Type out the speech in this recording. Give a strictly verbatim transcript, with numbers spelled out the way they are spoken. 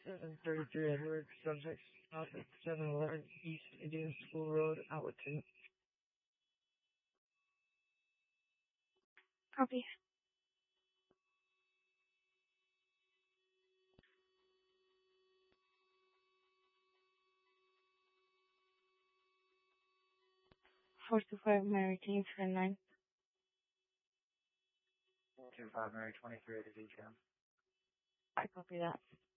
seven thirty-three Edward, subject stop at seven eleven East Indian School Road, Alberton. Copy. four two five Mary Jane for nine. two five Mary twenty-three to D J. I copy that.